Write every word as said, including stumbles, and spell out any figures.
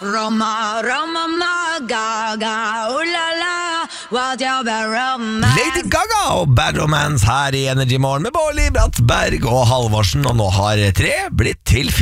Roma, Roma, ma, Gaga, oh la la, what your bad romance. Lady Gaga og Bad Romance her i Energy Morgen med Bårli Brattberg og Halvorsen. Og nå har tre blitt til fire.